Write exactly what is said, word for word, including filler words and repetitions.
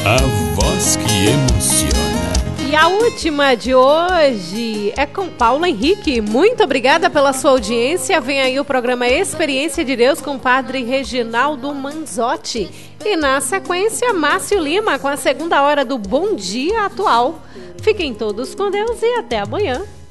A voz que emociona. E a última de hoje é com Paulo Henrique. Muito obrigada pela sua audiência. Vem aí o programa Experiência de Deus com o Padre Reginaldo Manzotti. E na sequência, Márcio Lima com a segunda hora do Bom Dia Atual. Fiquem todos com Deus e até amanhã.